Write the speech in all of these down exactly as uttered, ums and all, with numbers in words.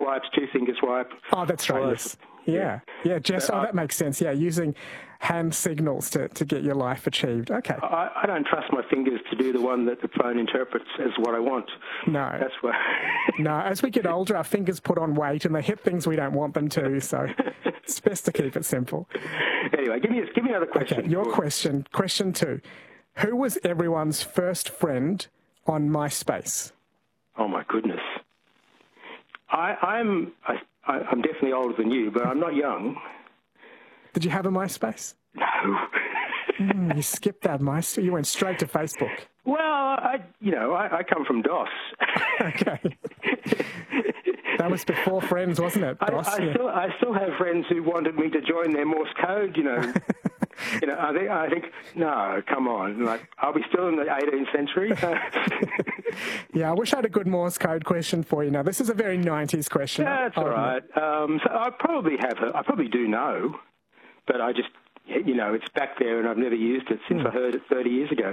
swipes, two-finger swipe. Oh, that's right, yes. Yeah, yeah, Jess, oh, that makes sense. Yeah, using hand signals to, to get your life achieved. Okay. I, I don't trust my fingers to do the one that the phone interprets as what I want. No. That's why. No, as we get older, our fingers put on weight and they hit things we don't want them to, so it's best to keep it simple. Anyway, give me, give me another question. Okay, your question, question two. Who was everyone's first friend on MySpace? Oh, my goodness. I, I'm... I, I'm definitely older than you, but I'm not young. Did you have a MySpace? No. mm, you skipped that MySpace. You went straight to Facebook. Well, I, you know, I, I come from DOS. Okay. That was before Friends, wasn't it? DOS, I, I, yeah. still, I still have friends who wanted me to join their Morse code, you know. You know, I think, I think, no, come on. Like, are we still in the eighteenth century? Yeah, I wish I had a good Morse code question for you. Now, this is a very nineties question. Yeah, that's all right. Um, so I probably have, a, I probably do know, but I just, you know, it's back there and I've never used it since mm. I heard it thirty years ago.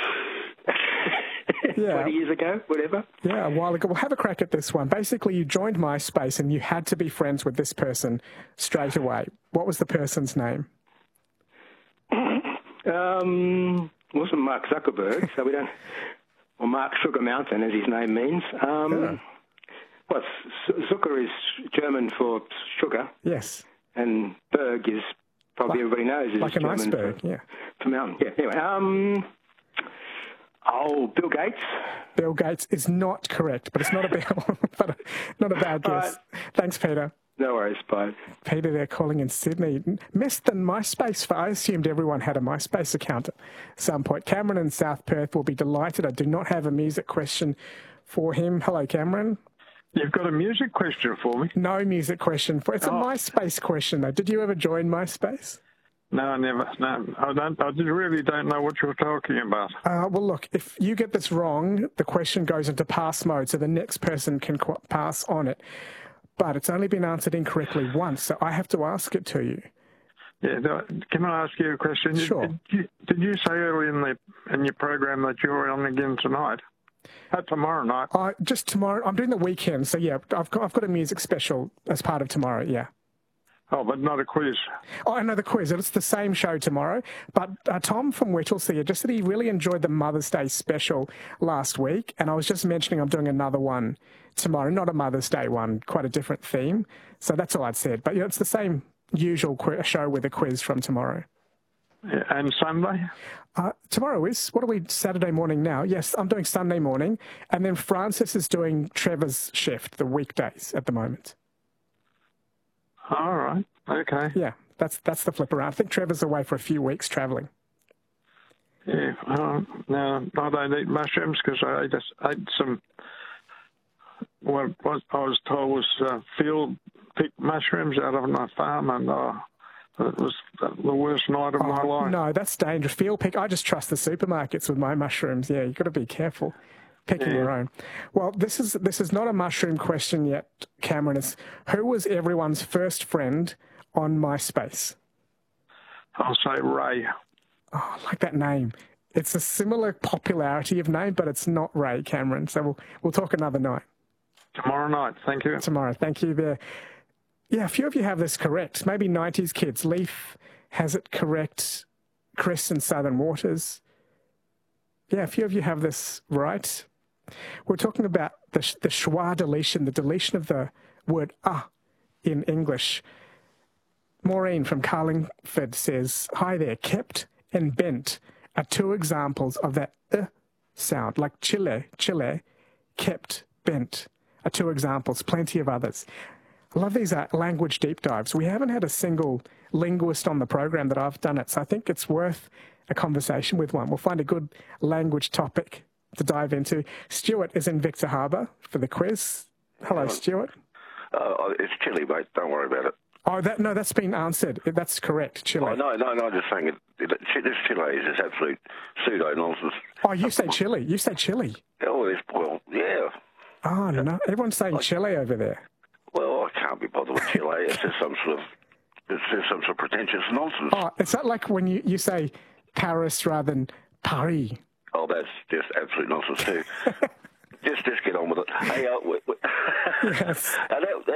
Yeah. twenty years ago, whatever. Yeah, a while ago. Well, have a crack at this one. Basically, you joined MySpace and you had to be friends with this person straight away. What was the person's name? Um, it wasn't Mark Zuckerberg, so we don't... Or Mark Sugar Mountain, as his name means. Um, yeah. Well, Zucker is German for sugar. Yes. And Berg is, probably like, everybody knows, is like an German iceberg, for, yeah. For mountain, yeah. Anyway, um... Oh, Bill Gates. Bill Gates is not correct, but it's not a bad, but not a bad guess. Right. Thanks, Peter. No worries, bye. Peter, they're calling in Sydney. Missed the MySpace. For, I assumed everyone had a MySpace account at some point. Cameron in South Perth will be delighted. I do not have a music question for him. Hello, Cameron. You've got a music question for me? No music question. for It's oh. a MySpace question, though. Did you ever join MySpace? No, I never. No, I don't. I really don't know what you're talking about. Uh, well, look, if you get this wrong, the question goes into pass mode, so the next person can qu- pass on it. But it's only been answered incorrectly once, so I have to ask it to you. Yeah, can I ask you a question? Sure. Did you, did you say earlier in the in your program that you're on again tonight? Uh, tomorrow night? Uh, just tomorrow. I'm doing the weekend, so yeah, I've got, I've got a music special as part of tomorrow, yeah. Oh, but not a quiz. Oh, I know the quiz. It's the same show tomorrow. But uh, Tom from Whittlesea just said he really enjoyed the Mother's Day special last week. And I was just mentioning I'm doing another one tomorrow. Not a Mother's Day one, quite a different theme. So that's all I'd said. But yeah, it's the same usual qu- show with a quiz from tomorrow. Yeah, and Sunday? Uh, tomorrow is, what are we, Saturday morning now? Yes, I'm doing Sunday morning. And then Francis is doing Trevor's shift, the weekdays at the moment. All right. Okay. Yeah, that's that's the flip around. I think Trevor's away for a few weeks travelling. Yeah. Uh, no, I don't eat mushrooms because I just ate some. What, what I was told was uh, field picked mushrooms out of my farm, and uh, it was the worst night of oh, my life. No, that's dangerous. Field pick. I just trust the supermarkets with my mushrooms. Yeah, you've got to be careful. Picking yeah. your own. Well, this is this is not a mushroom question yet, Cameron. It's who was everyone's first friend on MySpace? I'll say Ray. Oh, I like that name. It's a similar popularity of name, but it's not Ray, Cameron. So we'll we'll talk another night. Tomorrow night. Thank you. Tomorrow. Thank you there. Yeah, a few of you have this correct. Maybe nineties kids. Leaf has it correct. Chris in Southern Waters. Yeah, a few of you have this right. We're talking about the, the schwa deletion, the deletion of the word ah in English. Maureen from Carlingford says, hi there, kept and bent are two examples of that uh sound, like chile, chile, kept, bent are two examples, plenty of others. I love these uh, language deep dives. We haven't had a single linguist on the program that I've done it, so I think it's worth a conversation with one. We'll find a good language topic to dive into. Stuart is in Victor Harbour for the quiz. Hello, Stuart. Uh, it's Chile, mate. Don't worry about it. Oh, that no, that's been answered. That's correct, Chile. Oh, no, no, no, I'm just saying it, it, this Chile is just absolute pseudo-nonsense. Oh, you say Chile. You say Chile. Oh, it's, well, yeah. Oh, no, no. Everyone's saying like, Chile over there. Well, I can't be bothered with Chile. It's just some sort of, it's just some sort of pretentious nonsense. Oh, it's not like when you, you say Paris rather than Paris. Oh, that's just absolute nonsense too. just, just get on with it. Hey, uh, we, we, yes. uh, that,